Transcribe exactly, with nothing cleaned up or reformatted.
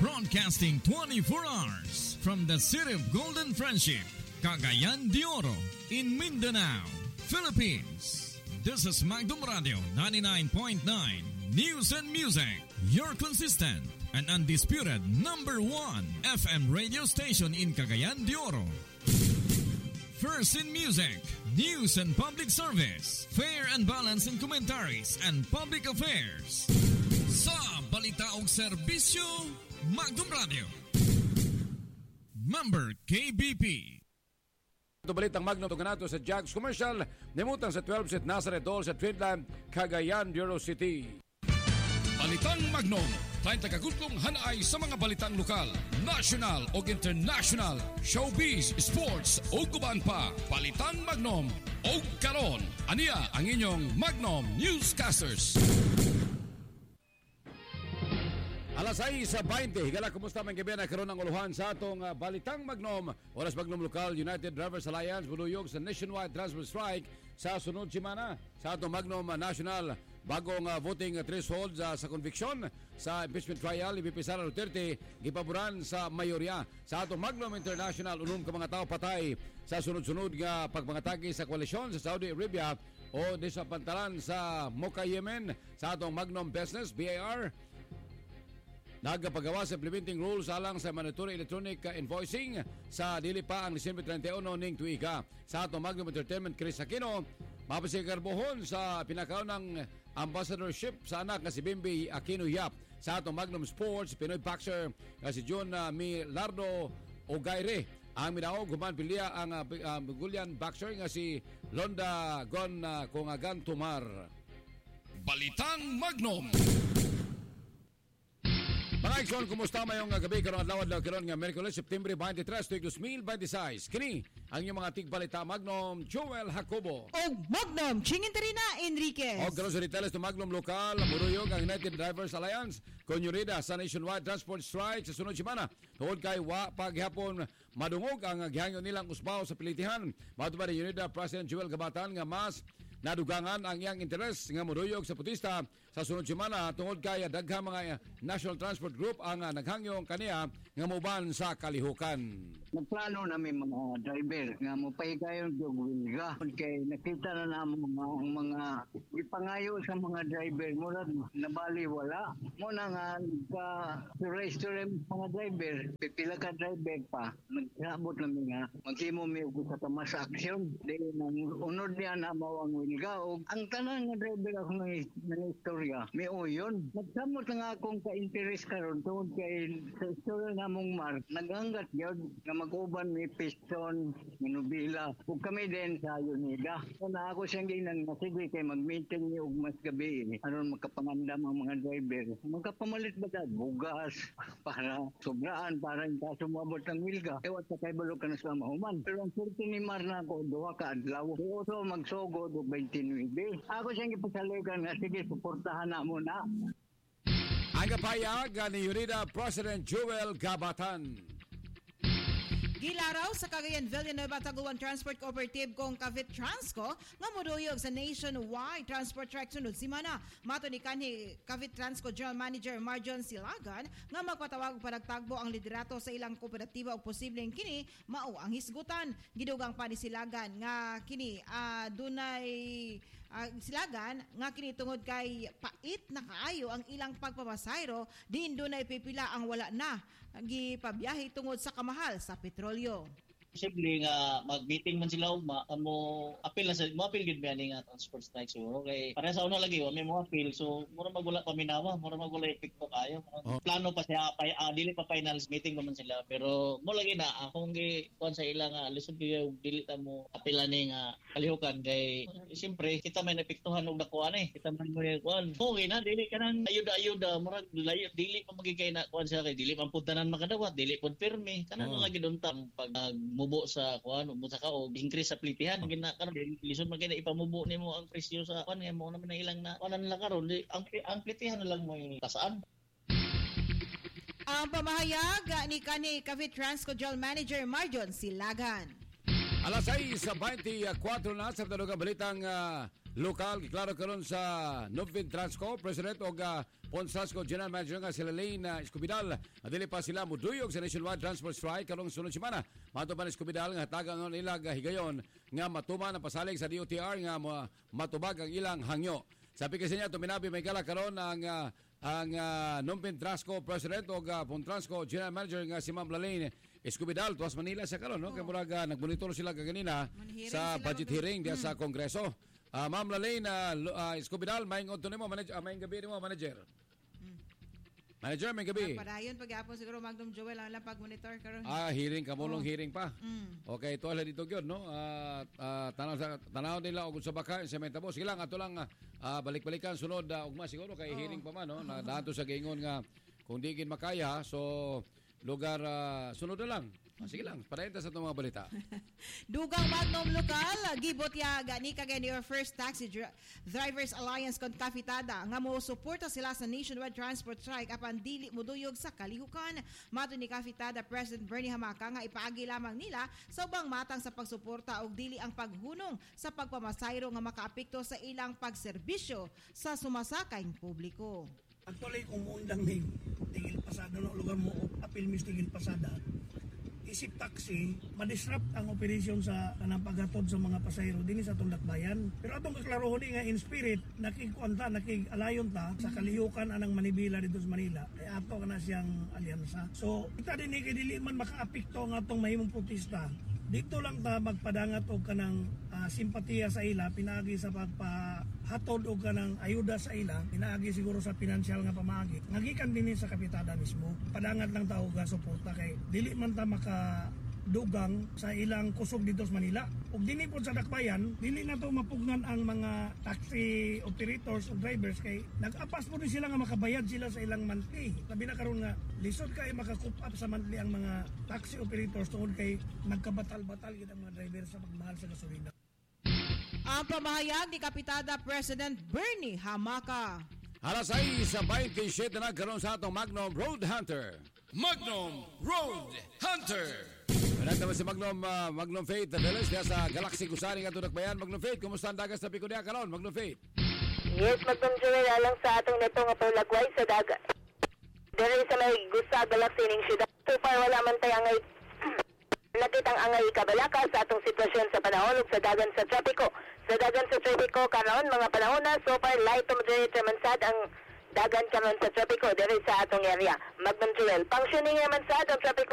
Broadcasting twenty-four hours from the city of Golden Friendship, Cagayan de Oro, in Mindanao, Philippines. This is Magdum Radio ninety-nine point nine News and Music, your consistent and undisputed number one F M radio station in Cagayan de Oro. First in music, news and public service, fair and balanced in commentaries and public affairs. Sa balita og serbisyo, Magdum Radio. Member K B P. Ito balitang Magno Tuganato sa Jags Commercial, nimutang sa twelve set Nazareth Hall sa Twinland, Cagayan de Oro City. Balitang Magnom, tayo tagagutlong hanay sa mga balitang lokal, national o international, showbiz, sports o kuban pa. Balitang Magnom o karon, aniya ang inyong Magnom Newscasters. Alas sais sa twenty, higala kumusta man gabi na karon ang uluhan sa atong uh, Balitang Magnom. Oras Magnom Lokal, United Drivers Alliance buluyog sa nationwide transport strike sa sunod semana sa atong Magnom uh, National. Bagong uh, voting uh, threshold uh, sa conviction sa impeachment trial ni V P Sara Duterte gipaboran sa mayorya. Sa atong Magnom International, unom ka mga tao patay sa sunod-sunod nga pagpangatake sa koalisyon sa Saudi Arabia o di sa pantalan sa Mocha, Yemen. Sa atong Magnom Business B A R, nagpagawa sa implementing rules alang sa mandatory electronic invoicing sa dili pa ang Disyembre thirty-one ning tuiga. Sa atong Magnom Entertainment, Chris Aquino, mapasikarbohon sa pinakaon ng ambassadorship sa anak na si Bimbi Aquino Yap. Sa atong Magnom Sports, Pinoy boxer na si John uh, Milardo Ogaire ang minaog human pilya ang uh, uh, Gulian boxer nga si Londa Gon uh, Kongagan Tumar. Balitang Magnom. Mga Ikson, kumusta mayong gabi karong adlaw adlaw karon nga Miyerkules September twenty-three, twenty twenty-six. Kini ang inyong mga tigbalita Magnom Joel Jacobo og Magnom Chinginterina Enriquez. Og karon sa details ng Magnom Lokal, muruyog ang United Drivers Alliance konyurida sa nationwide transport strike sa sunod semana. Tungod kay wa paghapon madungog ang gihangyo nilang usbaw sa pilitihan. Matubad ni Unida President Joel Gabatan nga mas nadugangan ang iyang interes nga muruyog sa putista sa sunod semana tungod kay daghang mga National Transport Group ang uh, naghangyo kaniya nga moban sa kalihukan. Nagplano namin mga driver nga mopay kayo og wilga kay nakita na namo mga ang mga ipangayo sa mga driver murag nabali wala mo na nga ka restaurant mga driver pipila ka driver pa nagsabot namin nga maghimo mi og sa tamas action di nang unod niya na mao ang wilga og ang tanan nga driver ako nga nga istorya mi uyon nagsamot nga akong ka-interest karon tungod kay sa istorya namong Mark naganggat gyud nga mag-uban mi piston minubila ug kami din sa Unida so na ako siyang ginang sige kay mag-meeting ni og mas gabi aron makapangandam ang mga driver magkapamalit ba dad bugas para sobraan para yung kaso moabot ng wilga ewan sa kay balo ka na sa mahuman pero ang surti ni Mar na ako duha ka adlaw so magsugod og twenty-nine ako siyang ipasaligan nga sige suportahan na mo na. Ang kapayag ni Unida President Joel Gabatan. Gilaraw sa Cagayan Villanueva Taguan Transport Cooperative kong Cavite Transco nga moduyog sa nationwide transport track sunod semana. Mato ni kanhi Cavite Transco General Manager Marjon Silagan nga magpatawag para tagbo ang liderato sa ilang kooperatiba o posibleng kini mao ang hisgutan. Gidugang pa ni Silagan nga kini uh, dunay uh, Silagan nga kini tungod kay pait na kaayo ang ilang pagpapasayro din dunay pipila ang wala na gipabiyahe tungod sa kamahal sa petrolyo. Posible nga mag-meeting man sila ugma mo apil na sa mo apil gid ba nga transport strike siguro kay para sa una lagi wa may mo apil so mura magwala pa minawa mura magwala epekto kayo oh. Plano pa siya pa uh, dili pa finals meeting man sila pero mo lagi na akong gi kuan sa ilang uh, lisod gyud dili ta mo apilan ni nga kalihukan kay eh, siyempre kita may epektuhan og dakuan eh kita man mo kuan okay na dili kanang ayuda-ayuda murag dili pa magigay na kuan sa kay dili man puntanan makadawat dili pud pirmi kanang oh. Lagi duntam pag uh, mubo sa kuan mo sa kaog increase sa plitihan gina karon lisod man kay ipamubo nimo ang presyo sa kuan nga mo naman na ilang na kuan lang karon ang ang plitihan na lang mo tasaan. Ang pamahayag ni kani Cavite Transco General Manager Marjon Silagan. Alas sais sa twenty-four na sa dalawang balitang uh, lokal. Giklaro karon sa Novin Transco, President o uh, Ponsasco General Manager nga sila Lane uh, Escobidal. Adili pa sila muduyog sa nationwide transport strike karong sunod semana. Mato pa ni Escobidal nga tagang ng ilag uh, higayon nga matuman ang pasalig sa D O T R nga uh, matubag ang ilang hangyo. Sabi kasi niya, tuminabi may kala karon ang uh, ang uh, Novin Transco President o uh, Ponsasco General Manager nga si Ma'am Lane Escobidal. Tuwas Manila siya karon, no? Oh. Kaya muraga nagmonitor sila kaganina sa budget hearing diya mm. sa Kongreso. Uh, Ma'am Lalaine uh, uh, Escobidal, maing odto nimo manager, uh, maing gabi nimo manager. Hmm. Manager, maing gabi. Padayon paghapon siguro Magdom Joel ang lang pag-monitor karon. Ah, hearing kamulong oh. hearing pa. Mm. Okay, to ala dito gyud, no. Uh, uh, tanaw sa tanaw nila og sa baka sa Metabo. Sige lang ato lang uh, balik-balikan sunod uh, ugma siguro kay oh. hearing pa man, no. Na dato sa giingon nga kung di gid makaya, so lugar uh, sunod na lang. Oh, sige lang, parenta sa itong mga balita. Dugang Magnom lokal, gibot ya gani kagay ni your first taxi dri- drivers alliance kon kafitada nga mo suporta sila sa nationwide transport strike apan dili moduyog sa kalihukan. Mato ni kafitada President Bernie Hamaka nga ipaagi lamang nila sa ubang matang sa pagsuporta og dili ang paghunong sa pagpamasayro nga makaapekto sa ilang pagserbisyo sa sumasakayng publiko. Actually, kung undang ni tigil pasada no lugar mo apil mis tigil pasada, isip taxi, madisrupt ang operasyon sa kanang paghatod sa mga pasahero dinhi sa Tundakbayan. Pero atong kaklarohon nga in spirit, nakikuanta, nakig-alayon ta sa kalihukan anang manibila dito sa Manila, ay ato na siyang alyansa. So, kita din kay dili man makaapekto ang atong mahimong protesta. Dito lang ta magpadangat og kanang uh, simpatiya sa ila, pinaagi sa pagpahatod og kanang ayuda sa ila, pinaagi siguro sa pinansyal nga pamaagi. Ngagikan dinhi sa kapitada mismo, padangat lang ta og suporta kay dili man ta maka dugang sa ilang kusog dito sa Manila. Ug dinhi pod sa Dakbayan, dili na to mapugnan ang mga taxi operators o drivers kay nag-apas po din sila nga makabayad sila sa ilang monthly. Labi na karon nga lisod kay maka-coop up sa monthly ang mga taxi operators tungod kay nagkabatal-batal gid ang mga driver sa pagmahal sa gasolina. Ang pamahayag ni Kapitada President Bernie Hamaka. Alas seis sa twenty-seven na nagkaroon sa atong Magnom Road Hunter. Magnom Road Hunter. Manat naman si Magnom, uh, Magnom Faith Adeles diya sa Galaxy Kusari nga Tunakbayan. Magnom Faith, kumusta ang dagas na piko niya karon? Magnom Faith. Yes, Magnom Joel, alang sa atong neto nga paulagway sa dagat. Dere sa may gusta Galaxy ning siyudad. So far wala man tayo angay nakitang angay kabalaka sa atong sitwasyon sa panahon ug sa dagan sa tropiko. Sa dagan sa tropiko karon mga panahon na so far light to moderate naman sad ang dagan karon sa tropiko dere sa atong area. Magnom Joel, functioning naman sad ang tropiko